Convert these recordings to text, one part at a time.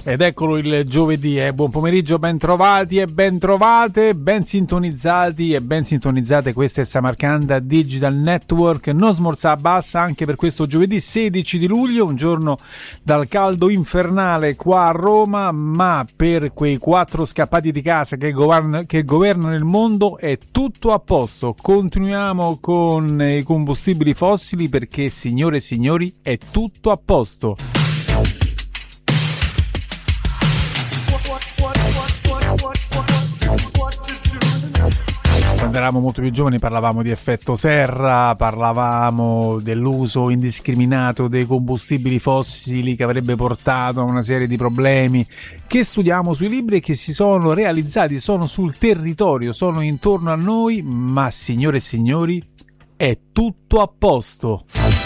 Ed eccolo il giovedì, buon pomeriggio, ben trovati e ben trovate, ben sintonizzati e ben sintonizzate. Questa è Samarcanda Digital Network, non smorza bassa anche per questo giovedì 16 di luglio, un giorno dal caldo infernale qua a Roma, ma per quei 4 scappati di casa che governano il mondo è tutto a posto. Continuiamo con i combustibili fossili perché, signore e signori, è tutto a posto. Quando eravamo molto più giovani parlavamo di effetto serra, parlavamo dell'uso indiscriminato dei combustibili fossili che avrebbe portato a una serie di problemi che studiamo sui libri e che si sono realizzati, sono sul territorio, sono intorno a noi, ma signore e signori è tutto a posto.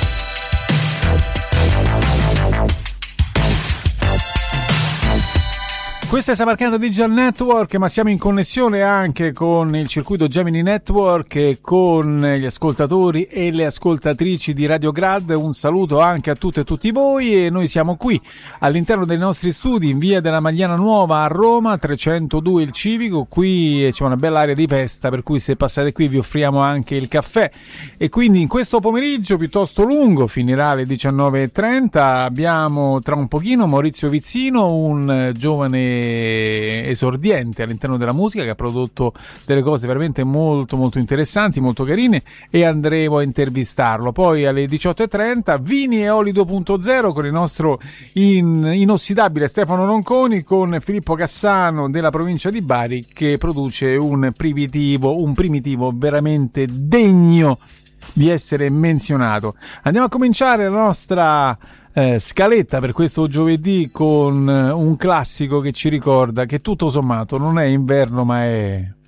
Questa è Samarcanda Digital Network, ma siamo in connessione anche con il circuito Gemini Network e con gli ascoltatori e le ascoltatrici di Radio Grad. Un saluto anche a tutte e tutti voi, e noi siamo qui all'interno dei nostri studi in via della Magliana Nuova a Roma, 302 il Civico. Qui c'è una bella area di festa, per cui se passate qui vi offriamo anche il caffè. E quindi in questo pomeriggio piuttosto lungo, finirà alle 19:30, abbiamo tra un pochino Maurizio Vizzino, un giovane esordiente all'interno della musica che ha prodotto delle cose veramente molto molto interessanti, molto carine, e andremo a intervistarlo. Poi alle 18:30 Vini e Oli 2.0 con il nostro inossidabile Stefano Ronconi, con Filippo Cassano della provincia di Bari che produce un primitivo veramente degno di essere menzionato. Andiamo a cominciare la nostra scaletta per questo giovedì con un classico che ci ricorda che tutto sommato non è inverno ma è